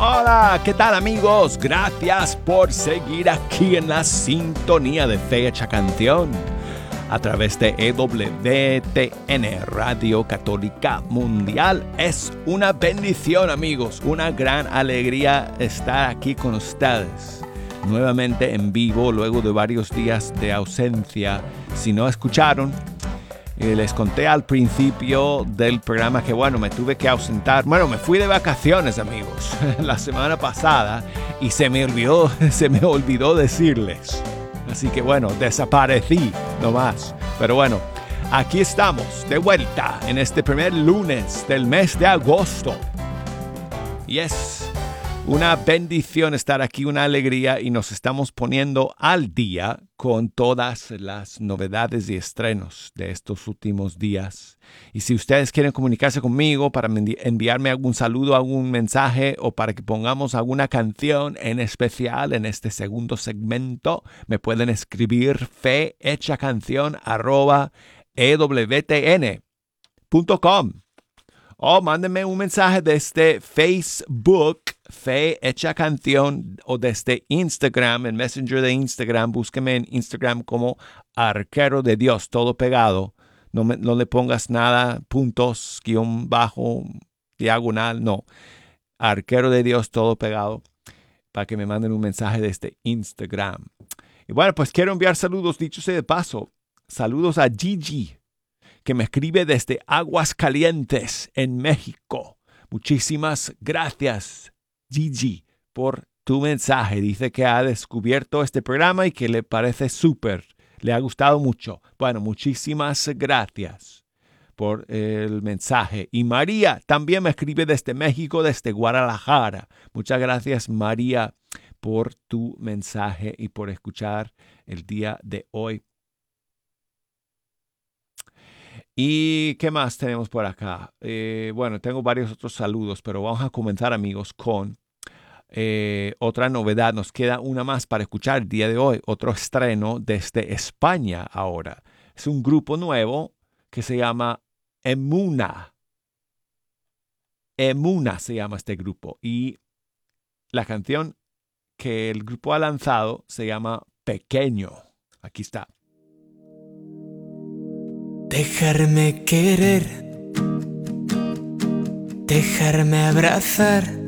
Hola, ¿qué tal amigos? Gracias por seguir aquí en la sintonía de Fecha Canción a través de EWTN, Radio Católica Mundial. Es una bendición amigos, una gran alegría estar aquí con ustedes. Nuevamente en vivo luego de varios días de ausencia. Si no escucharon, les conté al principio del programa que me tuve que ausentar. Me fui de vacaciones amigos la semana pasada y se me olvidó decirles. Así que desaparecí nomás. Pero aquí estamos de vuelta en este primer lunes del mes de agosto. Y es una bendición estar aquí, una alegría, y nos estamos poniendo al día con todas las novedades y estrenos de estos últimos días. Y si ustedes quieren comunicarse conmigo para enviarme algún saludo, algún mensaje o para que pongamos alguna canción en especial en este segundo segmento, me pueden escribir fehechacancion@ewtn.com o mándenme un mensaje desde Facebook, Fe Hecha Canción, o desde Instagram, en Messenger de Instagram. Búsqueme en Instagram como Arquero de Dios, todo pegado. No le pongas nada, puntos, guión bajo, diagonal, no. Arquero de Dios, todo pegado, para que me manden un mensaje desde Instagram. Y pues quiero enviar saludos, dicho sea de paso. Saludos a Gigi, que me escribe desde Aguascalientes, en México. Muchísimas gracias, Gigi, por tu mensaje. Dice que ha descubierto este programa y que le parece súper. Le ha gustado mucho. Muchísimas gracias por el mensaje. Y María también me escribe desde México, desde Guadalajara. Muchas gracias, María, por tu mensaje y por escuchar el día de hoy. ¿Y qué más tenemos por acá? Tengo varios otros saludos, pero vamos a comenzar, amigos, con otra novedad. Nos queda una más para escuchar el día de hoy. Otro estreno desde España ahora. Es un grupo nuevo que se llama Emuna. Emuna se llama este grupo. Y la canción que el grupo ha lanzado se llama Pequeño. Aquí está. Dejarme querer, dejarme abrazar,